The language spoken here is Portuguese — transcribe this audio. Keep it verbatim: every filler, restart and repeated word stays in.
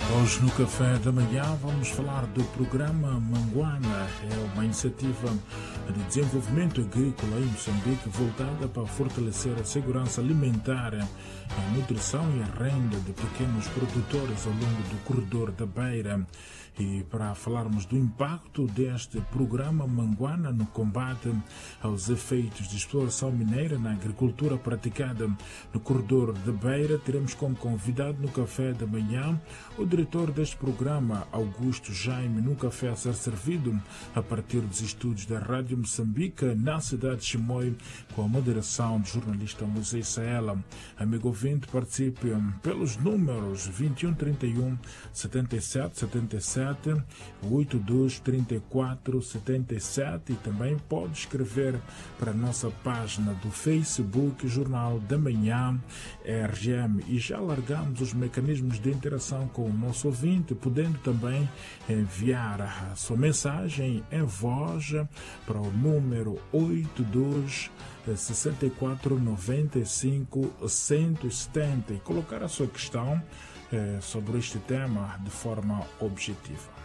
Hoje no Café da Manhã vamos falar do programa Manguana. É uma iniciativa de desenvolvimento agrícola em Moçambique voltada para fortalecer a segurança alimentar, a nutrição e a renda de pequenos produtores ao longo do corredor da Beira. E para falarmos do impacto deste programa Manguana no combate aos efeitos de exploração mineira na agricultura praticada no corredor da Beira, teremos como convidado no Café da Manhã o diretor deste programa, Augusto Jaime, num café a ser servido a partir dos estúdios da Rádio Moçambique, na cidade de Chimoio, com a moderação do jornalista Moisés Saela. Amigo ouvinte, participe pelos números vinte e um, trinta e um, setenta e sete, setenta e sete, oitenta e dois, trinta e quatro, setenta e sete, e também pode escrever para a nossa página do Facebook, Jornal da Manhã R G M. E já largamos os mecanismos de interação com o nosso ouvinte, podendo também enviar a sua mensagem em voz para o número oitenta e dois, sessenta e quatro, noventa e cinco, cento e setenta e colocar a sua questão eh, sobre este tema de forma objetiva.